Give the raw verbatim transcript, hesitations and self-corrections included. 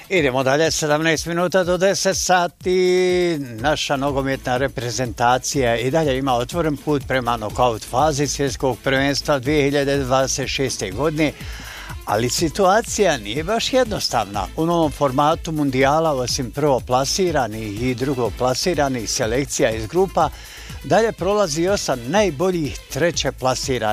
Idemo dalje, sedamnaest minuta do deset sati. Naša nogometna reprezentacija i dalje ima otvoren put prema nokaut fazi svjetskog prvenstva dvije hiljade dvadeset šeste. godine, ali situacija nije baš jednostavna. U novom formatu mundijala, osim prvoplasiranih i drugoplasiranih selekcija iz grupa, dalje prolazi osam najboljih treće plasiranih